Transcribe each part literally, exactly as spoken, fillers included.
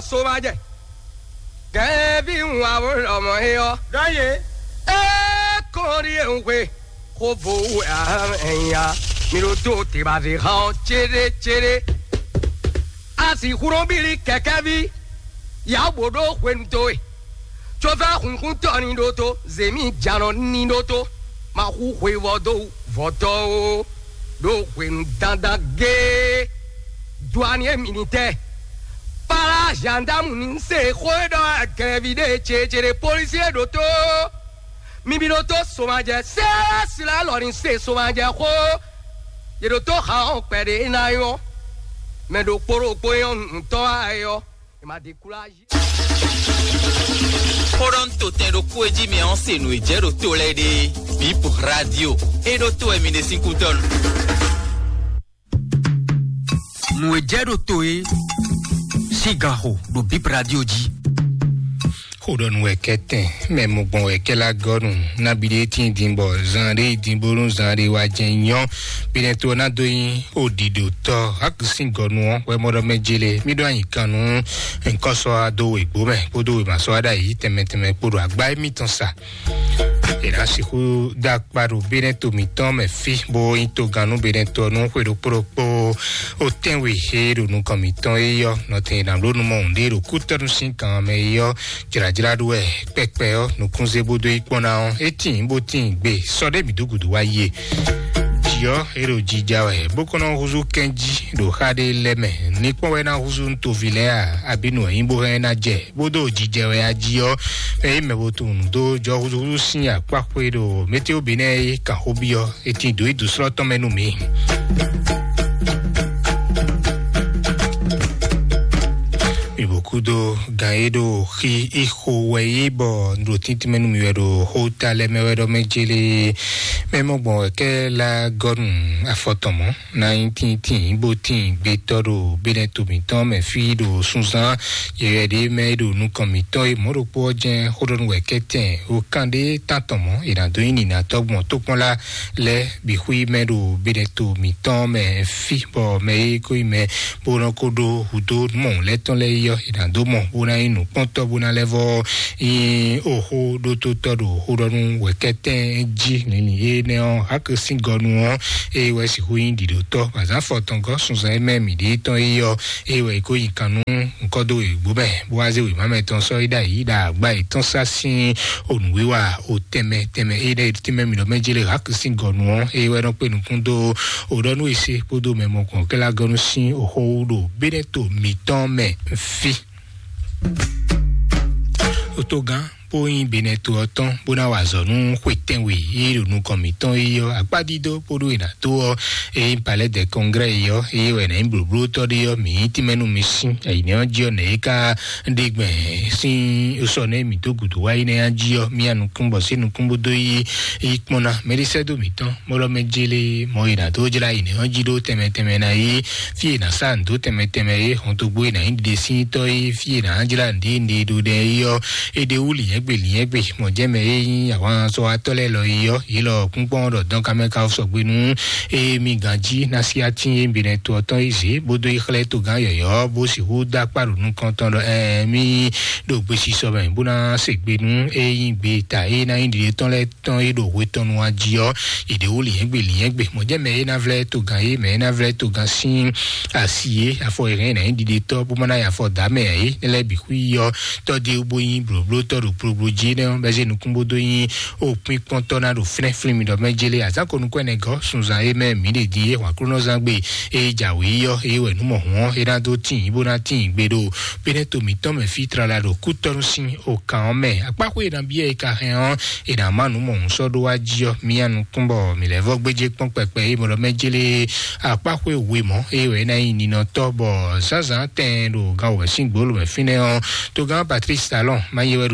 somaje kevi wa wo mo yo Daye e ko ri enwe ko bo ya mi lo to te ba de ha chere chere asi kurobili kekevi ya bodo kwento e chova hun to ni doto zemi jano ni doto ma hu hwe vodo voto do kwen danda ge douanier militaire para gendarme ni se khodo kevi de chere policier doto mi biloto somaje se sila lorin se somaje ko ye doto ha on pere na yo mais do poro poyon to ayo e ma découragé Toronto tem do coedi me onse no ejero to lady Bip Radio e do to e mine cinco ton no ejero to e sigaho do Bip Radio ji Hodon wekete memo bon wekela gonu na bideti dimbo zande dimbo zande wajenyo bineto na doyin odido to akusin gonu we modo mejele mi do yin kanu nkan so ado egbo me podo ma so ada yi temeteme podo agba mi tan sa era siku da paro bineto mi ton me fi bo into ganu bineto no kwedo propo o tenwe hero no komiton eyo no tin na lo no mo ndero kutanu sin kan me yo jira jiraduwe pepe o no kunze bodo ipona on etin botin gbe so de bidugudu waye jio hero jijawe bokono huzu kenji do hade leme ni powe na huzu to vilea abinu imbo na je bodo jijawe ajio e mebotu ndo jo huzu sin apakwe do meteo bine ka hobio etin do idu sloto menu mi Kudo gaedo hi iho weibo ndo tintimenu miwedo hotale mewedo mejele memo bon ke la gon afotomo na intintin botin betoro beneto miton me fido sunsan yede medo nu komito e moropo jen hodon wekete o kande tantomo ira do ini na togbon toponla le bihui medo beneto miton me fibo me ko me bono kodo hudo mon leton le yo domo bona inu ponto bona levo i oho do to todo hodonu wekete ji nini e ne on hak singonu e we si huin di do to baza fotongo sunza e memi di to iyo e we ko yikanu nkodo egbo be boaze we mameton so ida ida gba iton sasin onuwewa o teme teme e de teme mi lo mejele hak singonu e we ron pe nukundo odonu ise podo memo kon kela gonu sin oho do beneto miton me fi Otogan poin beneto oton bona wazonu kwetenwe iro nu komiton iyo agbadido podo ina to e palais de congrès iyo e we na imbrubru to dio mi timenu misin e ni ojo na eka degbe sin usone mi to gudu wa ina ajio mi anu kumbo sinu kumbodo yi ikmona merisedo miton moro mejele mo ina to jira ina ojido temeteme na yi fi na sando temeteme e honto gbo ina inde sin to yi fi na jira ndi ndi do de iyo e de uli egbe li egbe mo je me yin àwọn so atole lo iyo ilo kunpon do don kameka so gbenu e mi ganji na si atin e bi to oton ise bodo ikhle to gan yoyo bo si hu da paru nu kan ton do e mi do gbe si so ben buna se gbenu e yin gbe ta e na yin di ton le ton e do we ton wa jio e de uli egbe li egbe mo je me na vle to gan e me na vle to gan sin asie afo irin na yin di to bo na ya fo da me e le bi ku yo to de ubo yin bro bro to ro pro jine beje nukumbodo yin opin pontona do fine film do mejele azako nu kwenego sunza e me mi de die wa krono zangbe e jawe yo e we nu mo won e na do tin ibo na tin gbedo peneto mi to me fitra la do kutorun sin o kan me apako e na bi e ka han e na manu mo so do wajio mi anu kumbo mi levo gbeje pon pepe e mo do mejele apako e we mo e we na yin ni no tobo zaza ten do ga we sin gbolo me fine on to ga Patrice Talon ma ye we do sin po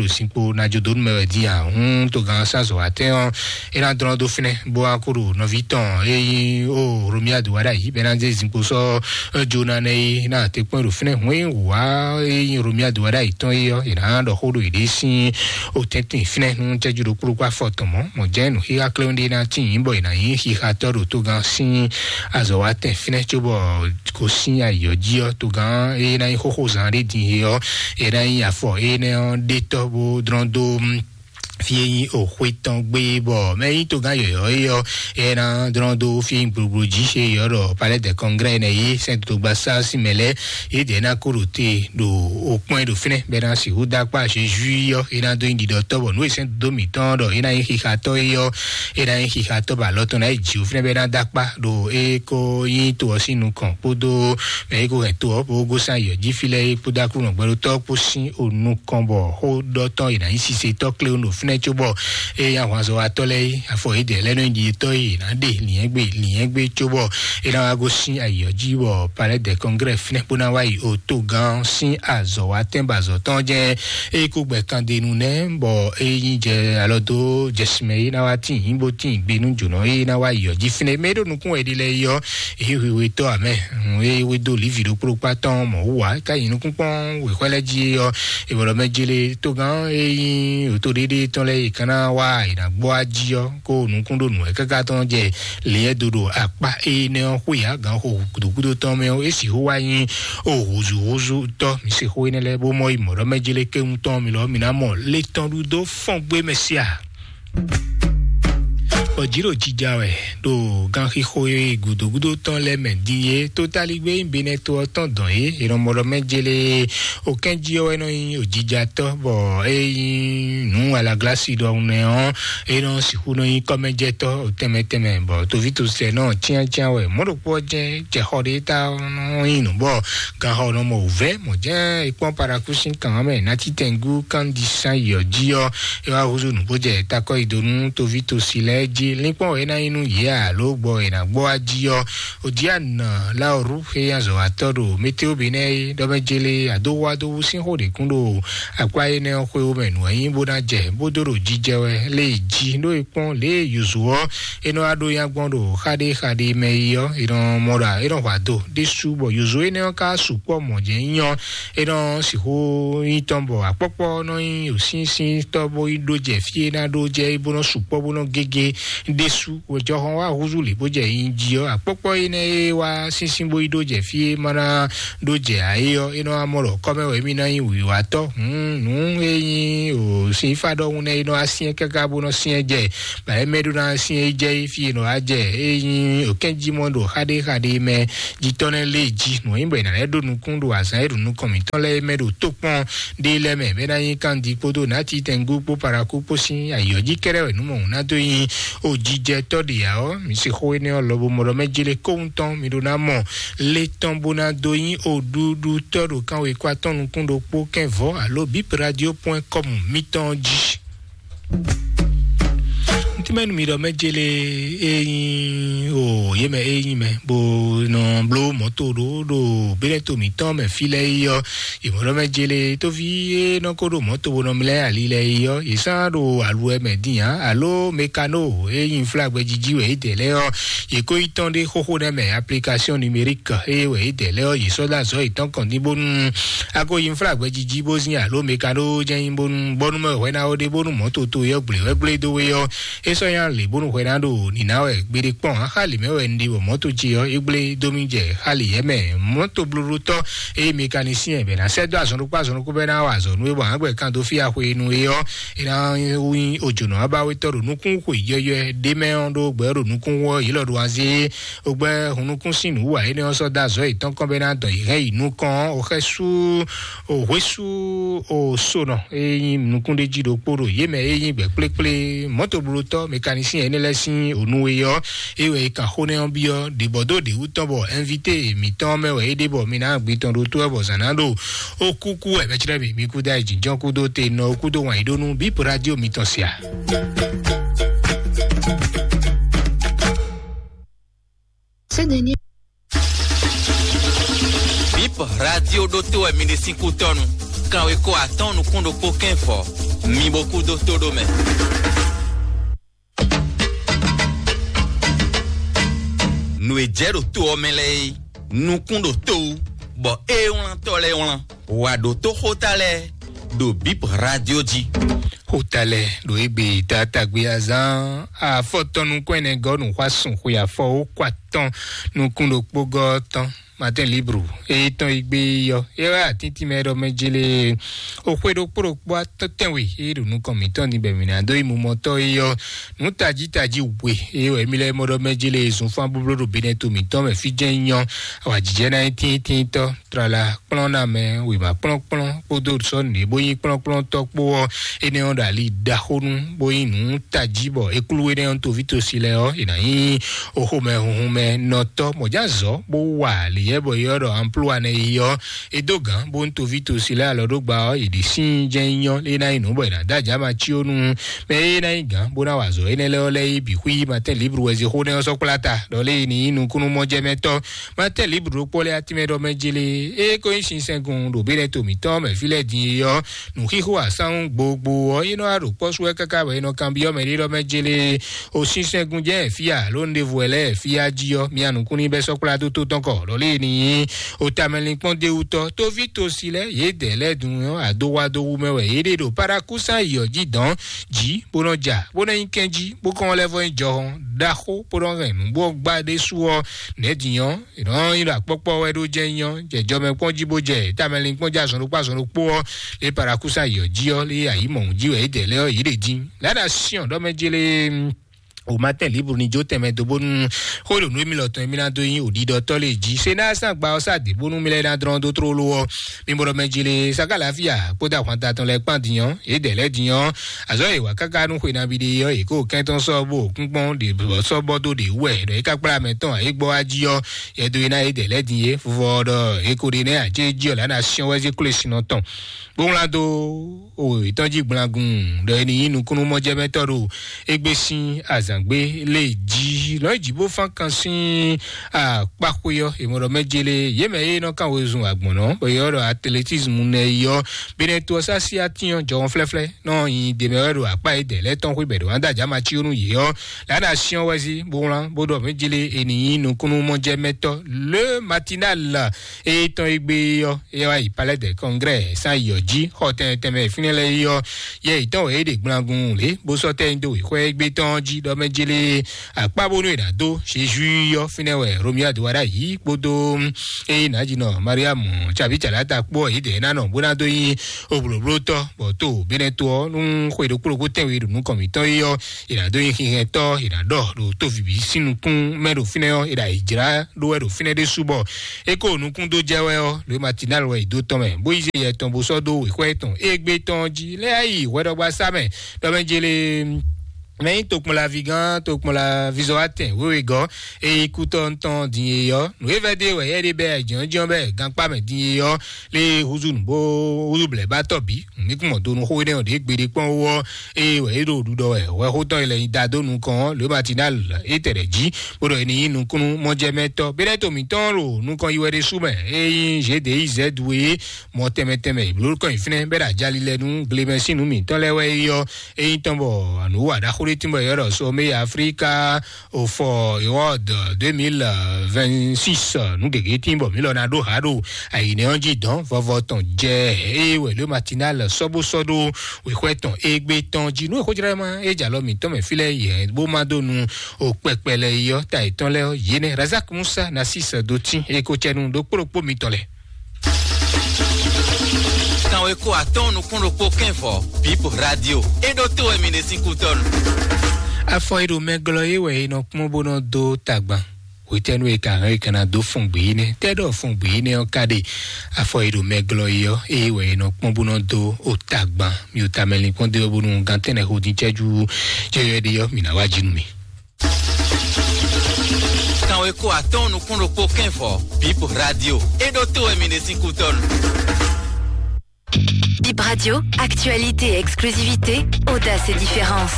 bo na jodon me dia un to gan sa zo ate on e na dron do fine bo akuru no viton e o romia do ara yi benanze zimpo so jona nei na te point do fine wen wa e romia do ara iton yo e na do hodo ide sin o tete fine nu te judo kuru kwa foto mo mo jenu hi aklonde na tin bo na yin hi hatoro to gan sin azo ate fine chobo ko sin ayo jio to gan e na ho ho zan de di yo e na ya fo e ne de to bo dron do fii o huiton gbe bo me to ga yo yo era drondo fi brubuji she yo palais de congrès ne yi saint to gbasa si mele e de na kuruti do au point do fine bera si huda pa she juillet era do indi do to bo no saint do mi ton do era hi hato yo era hi hato ba loto na ji fine bera dakpa do e ko yi to si nu kan podo me ko to bo go sa yo ji file poda ku no gbero to po si onu kan bo ho do to ina si se to kle no ne chobo e ya wazo atole afo ide leno ndi to yi na de liyen gbe liyen gbe chobo e na go sin ayo jibo palais de congrès fine pona wa yi o to gan sin azo wa temba zo ton je e ko gbe kan de nu ne bo e yin je alodo jesme na wa tin bo tin gbe nu jono e na wa yo ji fine me do nu kun e de le yo e wi wi to ame e wi do li video pro paton mo wa ka yin kun pon we kwele ji yo e bo me jele to gan e yin o to de de le kana wa ina gbo ajio ko nukundo nu e kaka ton je le dodo apa e ne ho ya gan ho gudugudu ton me o esi ho wa yin o huzu huzu to mi se ho ne le bo mo imo ro mejele ke un ton mi lo mi na mo le ton du do fon gbe mesia Ojiro jijawe do gan hi hoye gudo gudo ton le mendiye totali gbe bene to ton don e iron moro mejele o kenji o eno yin ojija to bo e nu ala glasi do neon e no si hu no yin komeje to teme teme bo to vito se no tian tian we mo do po je je hode ta no yin bo gan ho no mo ve mo je ipon para kusin kan me na ti tengu kan disan yo jio e wa huzu nu bo je ta ko idonu to vito sile lipo ena inu ya lo gbo ena gbo ajio odiana la oru he azo atoro meteo bine do mejele adowa do sin hode kundo akwa ene okwe o menu yin boda je bodoro jijewe le ji no ipon le yuzuo eno ado yan gbondo khade khade meyo iron mora iron wado de subo yuzu ene ka supo moje yan eno si ho yin tombo apopo no yin osinsin tobo idoje fie na doje ibono supo bono gege desu ojo hon wa huzuli boje injio apopo ine wa sinsimbo idoje fie mana doje ayo ino amoro kome we mi na yin wi wa to hmm nu eyin o sin fado une ino asien kaka bo no sien je ba emedu na sien je fie no aje eyin o kenji mondo hade hade me jitone leji no imbe na edo nu kundu asan edu nu komiton le medu topon de le me be na yin kan di podo na ti tengu po para ku po sin ayoji kere we nu mo na do yin o jije to dia o mi se ho ne o lobo mo mejele konton mi do na mo le tombona doyin o dudu toro kan we kwaton nu kundo po kenvo allo bip radio point com mitonji Timenu mi do mejele eyin o ye me eyin me bo no blo moto do do bereto mi ton me file yo e mo do mejele to vi no ko do moto bo no mle ali le yo e sa do alu e me din allo mekano eyin flag be jiji we de le o e ko iton de ho ho de me application numérique e we de le o e so da so iton kan ni bon ago yin flag be jiji bo sin allo mekano je yin bon bonu me we na o de bonu moto to yo gle we gle do we yo so yan le bonu hwenando ni nawe gbere pon hali mewe ndi wo moto ji yo igble domije hali yeme moto bluruto e mécanicien be na sedo azonu pa azonu ko be na wa azonu e bo agbe kan to fi ahwe nu yo ina wi ojono abawe toru nukun ko yoyo de me ondo gbero nukun wo yilodo anze ogbe hunukun sinu wa ene so da zo itan kan be na do ire inu kan o kesu o wesu o sono e nukun de ji do poro yeme e yin gbe pleple moto bluruto mécanicien ene lesin onuwe yo ewe kan hone on bio de bodo de utobo invité mi ton me we de bo mi na gbe ton do to e bo zanado okuku e be chire mi ku da jinjon ku do te no ku do wan idonu bi radio mi ton sia c'est dernier Bip radio do to e mi de cinco tonu kan we ko aton no kundo poken fo mi beaucoup de todo me. Nous e jero to omele, nous kundo to, bo e on tole on, wa do to hotale, do bip radio ji. Hotale do ebe tata gbiazan a foto nu kwene go nu kwa sun ku ya fo o kwaton nu kundo pogo ton matin libre e ton igbe yo e wa tinti mero mejele o kwedo poro po tenwe e do nu komiton ni be mi na do imu moto yo nu taji taji we e we mi le modo mejele sun fan bublo do bineto mi ton me fi jenyan wa jije na tintin to trala plona me we ma plon plon podo so ni boyin plon plon to po ene on dali dahonu boyin nu taji bo e kuluwe ne on to vito sile o ina yin o home home noto mojazo bo wa le yebo yoro emploi ne yo edogan bo nto vito sile alodo gba o idi sin jenyan le na inu bo ina daja ma chi onu me na igan bo na wazo ene le ole bi hui ma te libre wezi ho ne so plata do le ni inu kunu moje meto ma te libre pole atimedo mejele e ko yin sengun do bele to mi to me file din yo nu hiho asan gbogbo o ino aro posu e kaka we no cambio me ro mejele o sin sengun je fia lo ndevu ele fia jio mi anu kuni be so plata to tonko do le ni o tamelin pon de uto to vito sile ye de le dun ado wa do wu mewe ye do parakusa yo jidan ji bonoja bona inkenji bo kon levo injo daho poron ren bo gba de suo ne diyan iran ira popo we do jeyan jejo me pon jibo je tamelin pon ja so pa so po le parakusa yo ji o le ayi mo ji we de le yi de jin la nation do mejele o matin libre ni jote me do bonu holo no mi lo ton mi na do yin odido to le ji se na san gba o sa de bonu mi le na dron do tro lo mi mo mejile saka lafia poda kwanta ton le pan diyan e de le diyan azo e wa kaka nu ko na bi de yo e ko ken ton so bo kunpon de so bo do de we de ka pra me ton e gbo ajiyo e do ina e de le diye fo do e ko de ne aje ji o la nation we je kule sino ton bon la do o itanji gblangun do ni yin nu kunu mo je metoro egbesin aza gbe le ji lo jibo fan kan sin a pakoyo imoro mejele yeme ye no kan wezun agbono bo yoro athleticism ne yo bineto sa si atiyan jo flefle no yin de mero apa ide le ton ko ibedo anda jama chi orun ye yo la nation wezi bonlan bodo mejele eniyin nu kunu mo je meto le matinal e ton igbe yo e wa ipale de congrès sa yo ji hoten teme finele yo ye iton e de gblangun le bo so te ndo ko igbe ton ji do mejele apabonu idado seju yo finewe romia duwara yi gbodo e naji no mariam chabi chalata po ide na no bona do yin obrobro to bo to beneto nu kwedo kuro tenwe nu komito yo ira do yin hin to ira do do to vibi sinu kun mero fineyo ira ijira do we do fine de subo e ko nu kun do jewe o le matinal we do to me bo ise ye ton bo so do we kweton egbe ton ji le ayi we do gba same do mejele mais tout comme la vigan tout comme la visoatin oui oui go et écoute on ton dit yo nous évadé ouais y a des berges on dit on be gang pas mais dit yo les huzun bo huzuble ba tobi ni ko mo do no ho de on de gbe de pon wo e we do du do we we ho to ile da do nu kan le matinal e tereji bo do ni nu kunu mo je meto be to mi ton ro nu kan iwe de sume e je de z we mo teme teme blo kan ifine be da jali le nu glemensi nu mi ton le we yo e ton bo anu wa da timbo yoro sommet Africa au for World deux mille vingt-six nous gege timbo milona do hado aine onji don vovoton je e we le matinal sobo sodo we kweton egbe tonji nu ko jirema e jalo mi to me file ye bo madonu o pepele yo ta iton le yene Razak Musa Nasis Doti e ko chenu do propo mi tole Quand eko aton no kundo poken fo Bip Radio e do to e mine cinco ton afo iro meglo ewe no mo bono do tagban o tenu e kan e kana do fungbe ni tedo fungbe ni o kade afo iro meglo yo ewe no mo bono do o tagban mi o tamelin pon de bono gantene ho din cheju cheyo de yo mi na wajinu mi Quand eko aton no kundo poken fo Bip Radio e do to e mine cinco ton Bip Radio, actualité, exclusivité, audace et différence.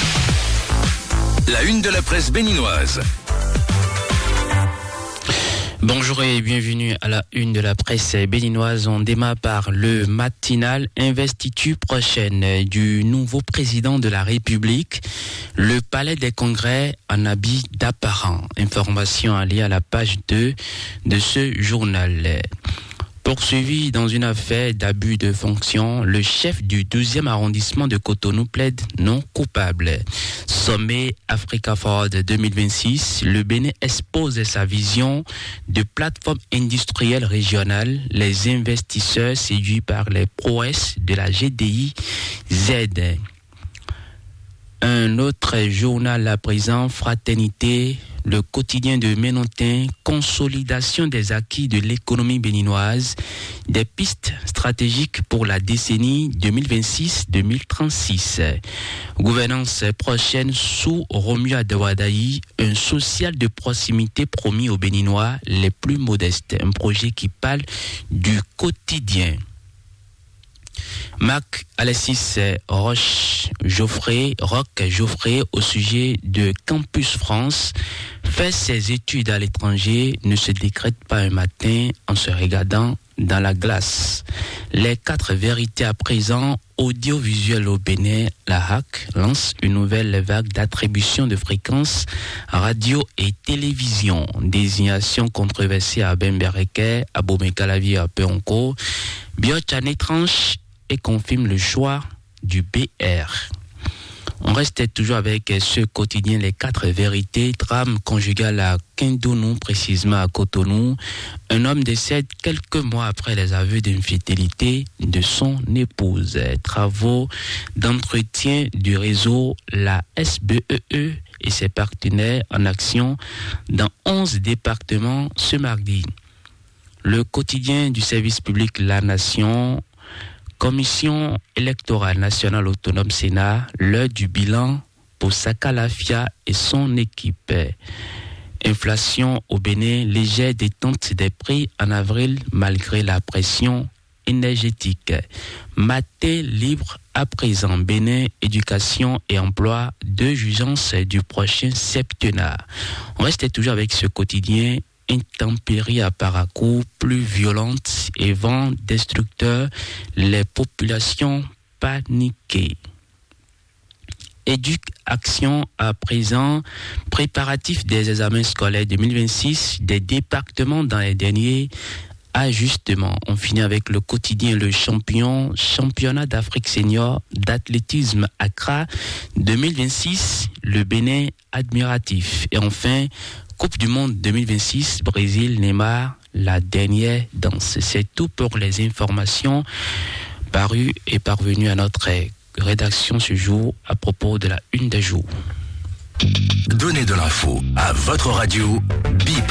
La une de la presse béninoise. Bonjour et bienvenue à la une de la presse béninoise. On démarre par le matinal. Investiture prochaine du nouveau président de la République. Le palais des congrès en habit d'apparent. Information alliée à la page deux de ce journal. Poursuivi dans une affaire d'abus de fonction, le chef du douzième arrondissement de Cotonou plaide non coupable. Sommet Africa Forward deux mille vingt-six, le Bénin expose sa vision de plateforme industrielle régionale, les investisseurs séduits par les prouesses de la G D I Z. Un autre journal à présent, Fraternité, le quotidien de Ménontin, consolidation des acquis de l'économie béninoise, des pistes stratégiques pour la décennie deux mille vingt-six deux mille trente-six. Gouvernance prochaine sous Romuald Adewadayi, un social de proximité promis aux Béninois les plus modestes. Un projet qui parle du quotidien. Marc Alexis Roche Geoffrey, Roch Geoffrey, au sujet de Campus France, fait ses études à l'étranger, ne se décrète pas un matin en se regardant dans la glace. Les quatre vérités à présent, audiovisuel au Bénin, la H A C lance une nouvelle vague d'attribution de fréquences radio et télévision. Désignation controversée à Bembereke, à Bomekalavi, à Peonko. Biochane tranche et confirme le choix du B R. On reste toujours avec ce quotidien, les quatre vérités, drame conjugal à Kindounou, précisément à Cotonou. Un homme décède quelques mois après les aveux d'infidélité de son épouse. Travaux d'entretien du réseau, la S B E E et ses partenaires en action dans onze départements ce mardi. Le quotidien du service public La Nation, Commission électorale nationale autonome Sénat, l'heure du bilan pour Sakalafia et son équipe. Inflation au Bénin, légère détente des prix en avril malgré la pression énergétique. Maté libre à présent, Bénin, éducation et emploi, deux jugeances du prochain septennat. On reste toujours avec ce quotidien. Intempéries à Paracou, plus violentes et vents destructeurs, les populations paniquées. Éduc Action à présent, préparatifs des examens scolaires deux mille vingt-six, des départements dans les derniers ajustements. On finit avec le quotidien Le Champion, championnat d'Afrique senior d'athlétisme Accra deux mille vingt-six, le Bénin admiratif. Et enfin, Coupe du Monde deux mille vingt-six, Brésil, Neymar, la dernière danse. C'est tout pour les informations parues et parvenues à notre rédaction ce jour à propos de la une des jours. Donnez de l'info à votre radio B I P.